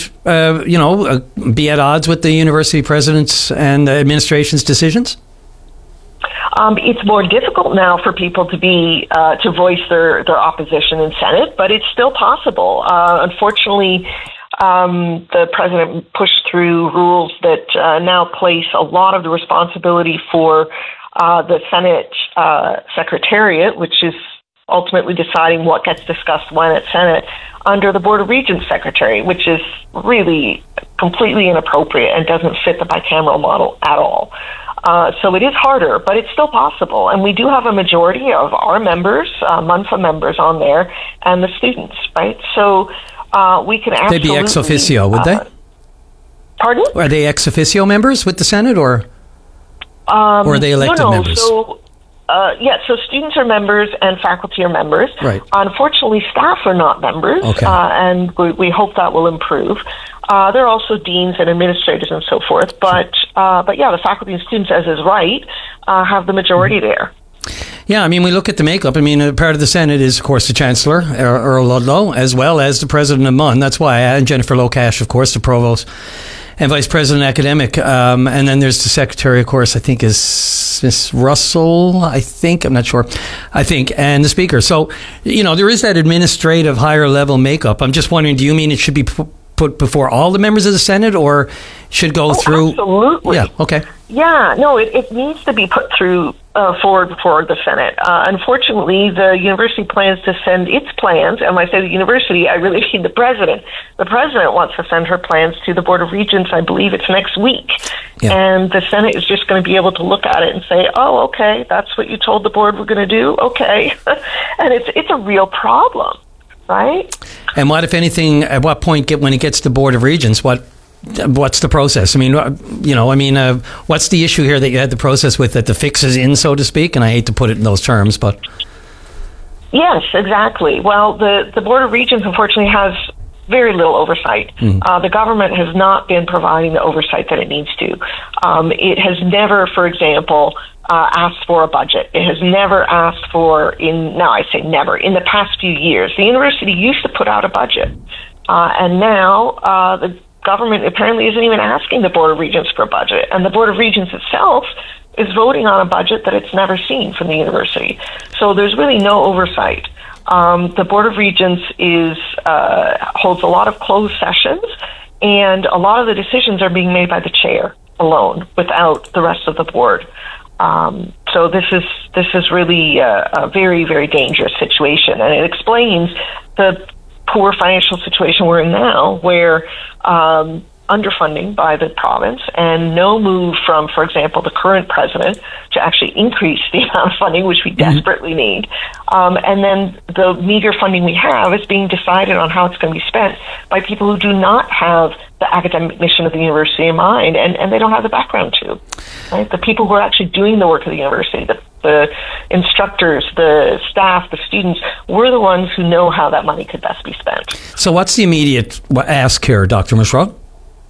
be at odds with the university president's and the administration's decisions? It's more difficult now for people to be to voice their opposition in Senate, but it's still possible. Unfortunately, the president pushed through rules that now place a lot of the responsibility for the Senate Secretariat, which is ultimately deciding what gets discussed when at Senate, under the Board of Regents Secretary, which is really completely inappropriate and doesn't fit the bicameral model at all. So it is harder, but it's still possible. And we do have a majority of our members, MUNFA members on there, and the students, right? So we can absolutely... They'd be ex officio, would they? Pardon? Are they ex officio members with the Senate, or are they elected members? So students are members and faculty are members. Right. Unfortunately, staff are not members, and we hope that will improve. There are also deans and administrators and so forth, but the faculty and students, as is right, have the majority there. Yeah, I mean, we look at the makeup. I mean, part of the Senate is, of course, the Chancellor, Earl Ludlow, as well as the President of MUN. That's why, and Jennifer Lokash, of course, the Provost and Vice President Academic. And then there's the Secretary, of course, I think is Miss Russell, I'm not sure, and the Speaker. So, there is that administrative higher level makeup. I'm just wondering, do you mean it should be put before all the members of the Senate, or should go through? Absolutely. Yeah, okay. Yeah, no, it needs to be put through forward before the Senate. Unfortunately, the university plans to send its plans, and when I say the university, I really mean the president. The president wants to send her plans to the Board of Regents, I believe it's next week. Yeah. And the Senate is just going to be able to look at it and say, oh, okay, that's what you told the board we're going to do? Okay. And it's a real problem, right? And what, if anything, at what point, when it gets to the Board of Regents, what's the process? I mean, what's the issue here that you had the process with, that the fix is in, so to speak? And I hate to put it in those terms, but... Yes, exactly. Well, the Board of Regents, unfortunately, has very little oversight. The government has not been providing the oversight that it needs to. It has never, for example, asked for a budget. It has never asked for, in the past few years. The university used to put out a budget, and now the government apparently isn't even asking the Board of Regents for a budget, and the Board of Regents itself is voting on a budget that it's never seen from the university. So there's really no oversight. The Board of Regents holds a lot of closed sessions, and a lot of the decisions are being made by the chair alone, without the rest of the board. So this is really a very, very dangerous situation, and it explains the poor financial situation we're in now, where underfunding by the province and no move from, for example, the current president to actually increase the amount of funding, which we desperately need. And then the meager funding we have is being decided on how it's going to be spent by people who do not have the academic mission of the university in mind, and they don't have the background to. Right? The people who are actually doing the work of the university, the instructors, the staff, the students, we're the ones who know how that money could best be spent. So what's the immediate ask here, Dr. Mishra?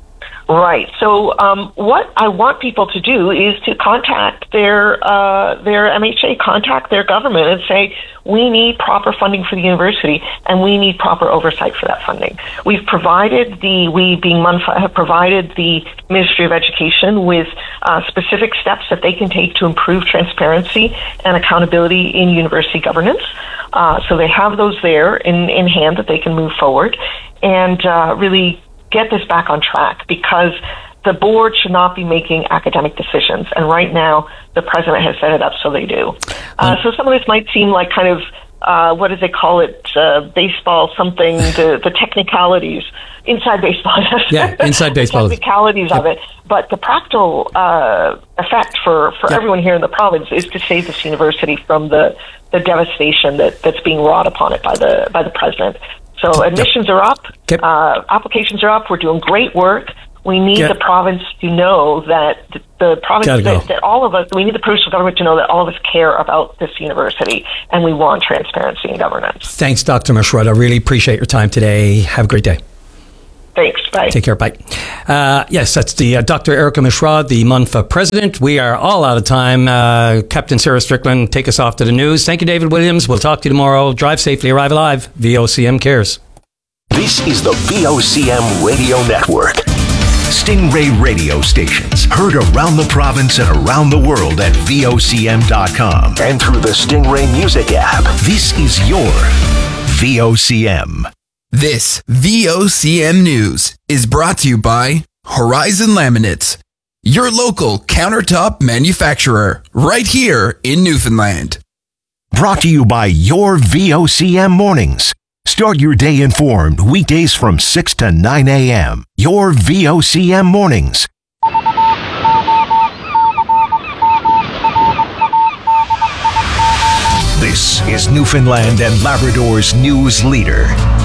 Right. So what I want people to do is to contact their MHA, contact their government and say, we need proper funding for the university and we need proper oversight for that funding. We've provided we being MUNFA have provided the Ministry of Education with specific steps that they can take to improve transparency and accountability in university governance. So they have those there in hand that they can move forward and really get this back on track, because the board should not be making academic decisions. And right now, the president has set it up so they do. So some of this might seem like kind of, what do they call it, baseball something, the technicalities, inside baseball. Yeah, inside baseball. The technicalities of it. But the practical effect for everyone here in the province is to save this university from the devastation that's being wrought upon it by the president. So admissions are up, applications are up. We're doing great work. We need the province to know that the province, that all of us, we need the provincial government to know that all of us care about this university and we want transparency in governance. Thanks, Dr. Michaud. I really appreciate your time today. Have a great day. Thanks. Bye. Take care. Bye. Yes, that's the Dr. Erica Michaud, the MUNFA president. We are all out of time. Captain Sarah Strickland, take us off to the news. Thank you, David Williams. We'll talk to you tomorrow. Drive safely, arrive alive. VOCM cares. This is the VOCM Radio Network. Stingray radio stations heard around the province and around the world at VOCM.com and through the Stingray Music app. This is your VOCM. This VOCM News is brought to you by Horizon Laminates, your local countertop manufacturer, right here in Newfoundland. Brought to you by your VOCM Mornings. Start your day informed weekdays from 6 to 9 a.m. Your VOCM Mornings. This is Newfoundland and Labrador's news leader.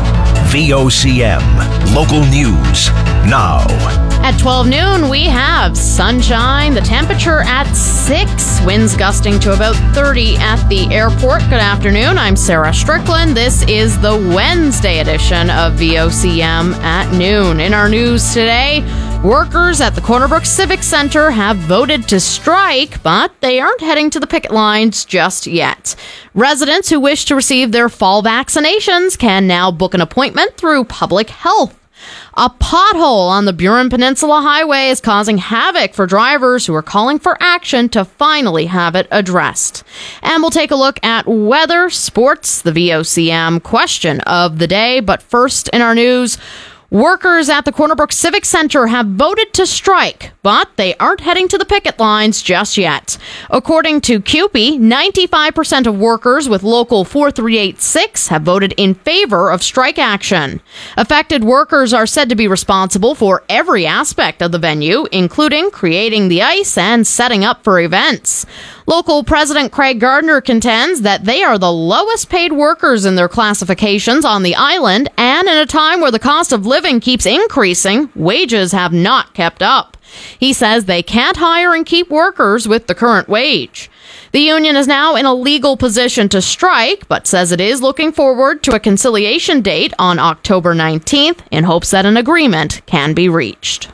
VOCM, local news, now. At 12 noon, we have sunshine, the temperature at 6, winds gusting to about 30 at the airport. Good afternoon, I'm Sarah Strickland. This is the Wednesday edition of VOCM at noon. In our news today, workers at the Corner Brook Civic Center have voted to strike, but they aren't heading to the picket lines just yet. Residents who wish to receive their fall vaccinations can now book an appointment through Public Health. A pothole on the Burin Peninsula Highway is causing havoc for drivers who are calling for action to finally have it addressed. And we'll take a look at weather, sports, the VOCM question of the day. But first in our news, workers at the Corner Brook Civic Center have voted to strike, but they aren't heading to the picket lines just yet. According to CUPE, 95% of workers with Local 4386 have voted in favor of strike action. Affected workers are said to be responsible for every aspect of the venue, including creating the ice and setting up for events. Local President Craig Gardner contends that they are the lowest paid workers in their classifications on the island, and in a time where the cost of living keeps increasing, wages have not kept up. He says they can't hire and keep workers with the current wage. The union is now in a legal position to strike, but says it is looking forward to a conciliation date on October 19th in hopes that an agreement can be reached.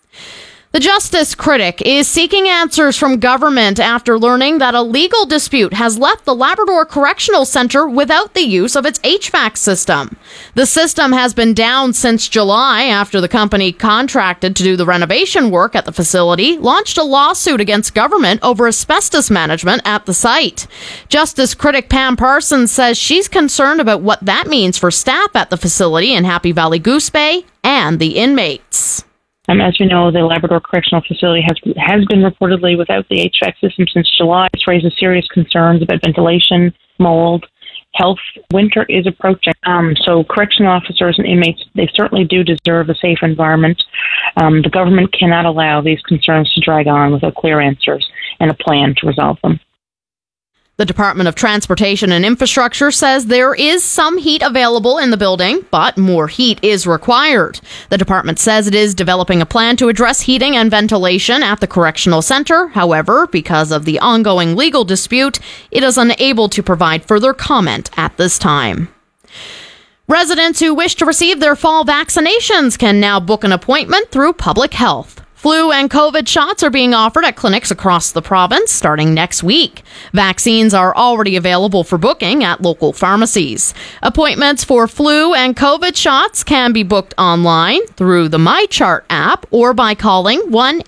The Justice Critic is seeking answers from government after learning that a legal dispute has left the Labrador Correctional Centre without the use of its HVAC system. The system has been down since July after the company contracted to do the renovation work at the facility launched a lawsuit against government over asbestos management at the site. Justice Critic Pam Parsons says she's concerned about what that means for staff at the facility in Happy Valley Goose Bay and the inmates. As you know, the Labrador Correctional Facility has been reportedly without the HVAC system since July. This raises serious concerns about ventilation, mold, health. Winter is approaching. So correctional officers and inmates, they certainly do deserve a safe environment. The government cannot allow these concerns to drag on without clear answers and a plan to resolve them. The Department of Transportation and Infrastructure says there is some heat available in the building, but more heat is required. The department says it is developing a plan to address heating and ventilation at the correctional center. However, because of the ongoing legal dispute, it is unable to provide further comment at this time. Residents who wish to receive their fall vaccinations can now book an appointment through Public Health. Flu and COVID shots are being offered at clinics across the province starting next week. Vaccines are already available for booking at local pharmacies. Appointments for flu and COVID shots can be booked online through the MyChart app or by calling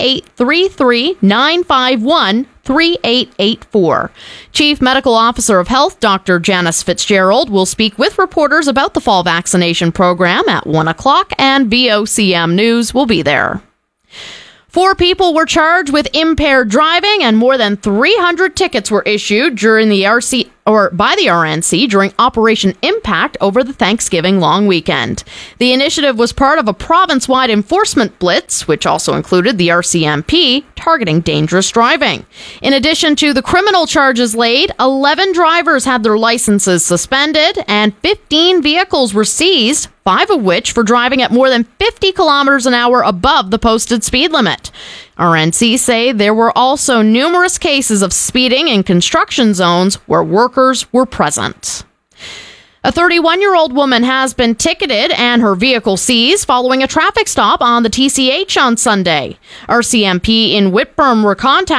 1-833-951-3884. Chief Medical Officer of Health, Dr. Janice Fitzgerald, will speak with reporters about the fall vaccination program at 1 o'clock, and VOCM News will be there. 4 people were charged with impaired driving, and more than 300 tickets were issued during by the RNC during Operation Impact over the Thanksgiving long weekend. The initiative was part of a province-wide enforcement blitz, which also included the RCMP targeting dangerous driving. In addition to the criminal charges laid, 11 drivers had their licenses suspended and 15 vehicles were seized, 5 of which for driving at more than 50 kilometers an hour above the posted speed limit. RNC say there were also numerous cases of speeding in construction zones where workers were present. A 31-year-old woman has been ticketed and her vehicle seized following a traffic stop on the TCH on Sunday. RCMP in Whitburn were contacted